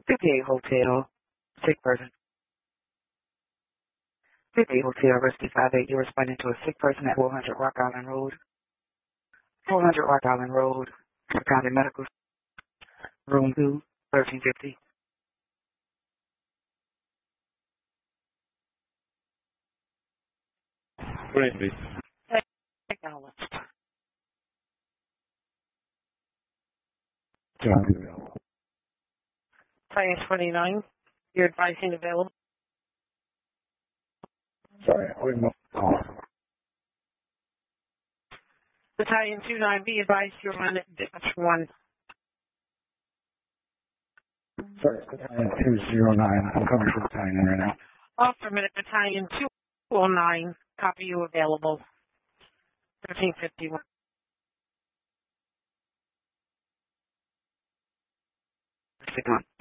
58 Hotel, sick person. 58 Hotel, Rescue 58. You're responding to a sick person at 400 Rock Island Road. 400 Rock Island Road, County Medical, Room 2, 1350. Great, please. Acknowledged. John, available. Battalion 29, you're advising available. Sorry, I wouldn't know. Call. Battalion 29, be advised you're on dispatch 1. Sorry, Battalion 209. I'm coming from Battalion right now. Affirmative, Battalion 209, copy you available. 1351. Signal.